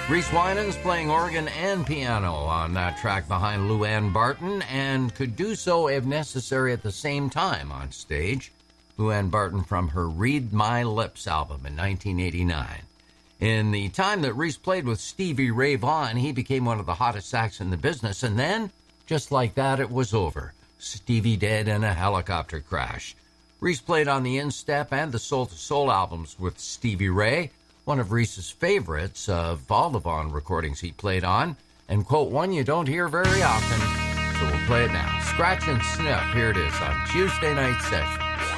Reese Winans playing organ and piano on that track behind Luann Barton, and could do so if necessary at the same time on stage. Luann Barton from her Read My Lips album in 1989. In the time that Reese played with Stevie Ray Vaughan, he became one of the hottest acts in the business, and then, just like that, it was over. Stevie dead in a helicopter crash. Reese played on the Instep and the Soul to Soul albums with Stevie Ray, one of Reese's favorites of all the Vaughan recordings he played on, and, quote, one you don't hear very often, so we'll play it now. Scratch and Sniff, here it is on Tuesday Night Sessions.